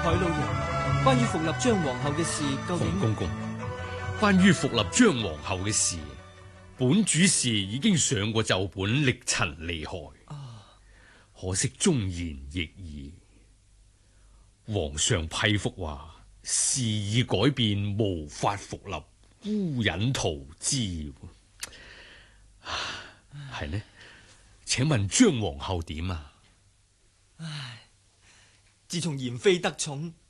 海老爺，關於復立張皇后嘅事，究竟？ 馮公公，關於復立張皇后嘅事，本主事已經上過奏本，力陳利害。可惜忠言逆耳，皇上批复話事已改變，無法復立，孤隱逃之。係呢？請問張皇后點啊？ 唉，自從賢妃得寵，